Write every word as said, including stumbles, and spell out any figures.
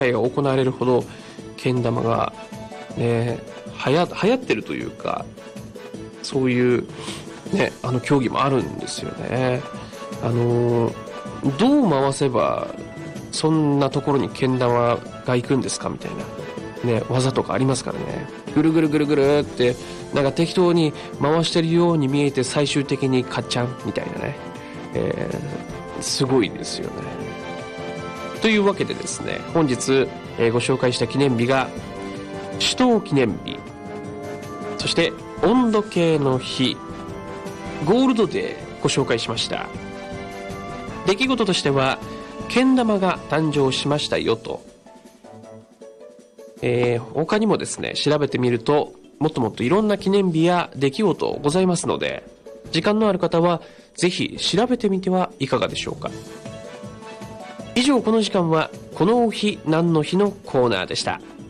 会が行われるほどけん玉がね流行、流行ってるというか、そういうねあの競技もあるんですよね。あのどう回せばそんなところにけん玉が行くんですかみたいなね技とかありますからね。ぐるぐるぐるぐるってなんか適当に回してるように見えて最終的にカッチャンみたいなね、えー、すごいですよね。というわけでですね、本日、えー、ご紹介した記念日が首都記念日、そして温度計の日、ゴールドデーご紹介しました。出来事としてはけん玉が誕生しましたよと、えー、他にもですね調べてみるともっともっといろんな記念日や出来事ございますので、時間のある方はぜひ調べてみてはいかがでしょうか。以上、この時間はこの日何の日のコーナーでした。